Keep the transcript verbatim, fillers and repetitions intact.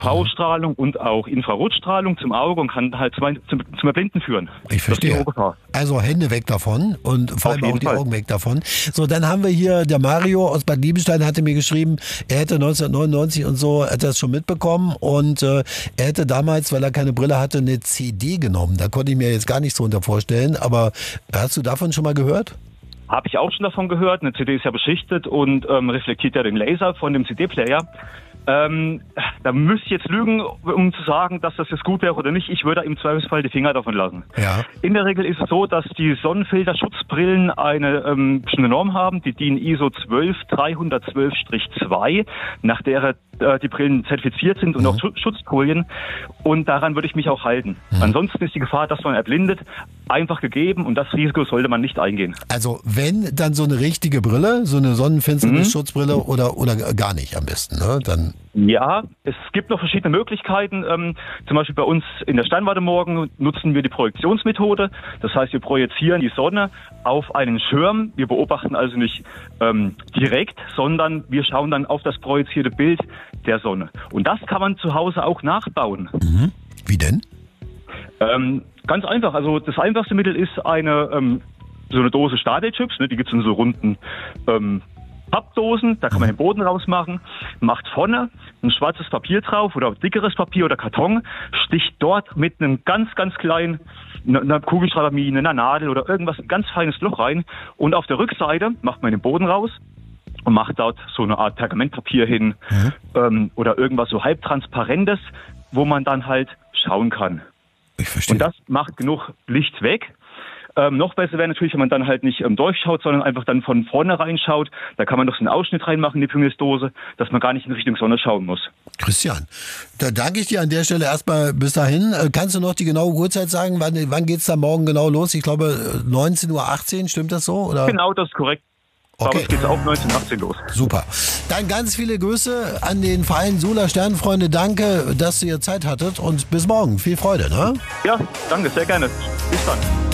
U V-Strahlung und auch Infrarotstrahlung zum Auge und kann halt zum, zum, zum Erblinden führen. Ich verstehe. Also Hände weg davon und vor allem auch die Fall. Augen weg davon. So, dann haben wir hier, der Mario aus Bad Liebenstein hatte mir geschrieben, er hätte neunzehnhundertneunundneunzig und so, hat das schon mitbekommen und äh, er hätte damals, weil er keine Brille hatte, eine C D genommen. Da konnte ich mir jetzt gar nichts drunter vorstellen, aber hast du davon schon mal gehört? Habe ich auch schon davon gehört. Eine C D ist ja beschichtet und ähm, reflektiert ja den Laser von dem C D-Player. Ähm, da müsste ich jetzt lügen, um zu sagen, dass das jetzt gut wäre oder nicht. Ich würde im Zweifelsfall die Finger davon lassen. Ja. In der Regel ist es so, dass die Sonnenfilterschutzbrillen eine ähm, bestimmte Norm haben, die D I N I S O zwölf dreihundertzwölf zwei, nach der äh, die Brillen zertifiziert sind und mhm. auch Schutzfolien. Und daran würde ich mich auch halten. Mhm. Ansonsten ist die Gefahr, dass man erblindet, einfach gegeben und das Risiko sollte man nicht eingehen. Also wenn, dann so eine richtige Brille, so eine Sonnenfinsternis-Schutzbrille mhm. oder, oder gar nicht am besten, ne? Dann Ja, es gibt noch verschiedene Möglichkeiten. Ähm, zum Beispiel bei uns in der Sternwarte Morgen nutzen wir die Projektionsmethode. Das heißt, wir projizieren die Sonne auf einen Schirm. Wir beobachten also nicht ähm, direkt, sondern wir schauen dann auf das projizierte Bild der Sonne. Und das kann man zu Hause auch nachbauen. Mhm. Wie denn? Ähm, ganz einfach. Also das einfachste Mittel ist eine ähm, so eine Dose Stadelchips. Ne, die gibt es in so runden ähm, Pappdosen, da kann man den Boden rausmachen, macht vorne ein schwarzes Papier drauf oder dickeres Papier oder Karton, sticht dort mit einem ganz, ganz kleinen, einer Kugelschreibermine, einer Nadel oder irgendwas, ein ganz feines Loch rein und auf der Rückseite macht man den Boden raus und macht dort so eine Art Pergamentpapier hin mhm. ähm, oder irgendwas so halbtransparentes, wo man dann halt schauen kann. Ich verstehe. Und das macht genug Licht weg. Ähm, noch besser wäre natürlich, wenn man dann halt nicht ähm, durchschaut, sondern einfach dann von vorne reinschaut. Da kann man noch so einen Ausschnitt reinmachen in die Pingelsdose, dass man gar nicht in Richtung Sonne schauen muss. Christian, da danke ich dir an der Stelle erstmal bis dahin. Äh, kannst du noch die genaue Uhrzeit sagen? Wann, wann geht es da morgen genau los? Ich glaube neunzehn Uhr achtzehn, stimmt das so? Oder? Genau, das ist korrekt. Okay. Aber es geht auch neunzehn Uhr achtzehn los. Super. Dann ganz viele Grüße an den Verein Solar Sternfreunde. Danke, dass ihr Zeit hattet und bis morgen. Viel Freude. Ne? Ja, danke, sehr gerne. Bis dann.